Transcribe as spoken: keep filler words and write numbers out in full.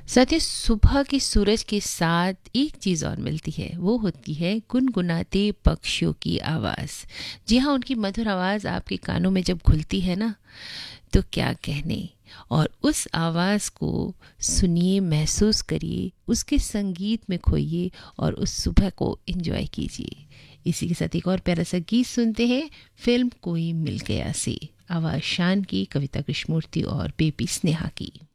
साथियों, सुबह के सूरज के साथ एक चीज़ और मिलती है, वो होती है गुनगुनाते पक्षियों की आवाज़। जी हाँ, उनकी मधुर आवाज़ आपके कानों में जब घुलती है ना, तो क्या कहने। और उस आवाज़ को सुनिए, महसूस करिए, उसके संगीत में खोइए और उस सुबह को एंजॉय कीजिए। इसी के साथ एक और प्यारा सा गीत सुनते हैं, फिल्म कोई मिल गया से। आवाज़ शान की, कविता कृष्णमूर्ति और बेबी स्नेहा की।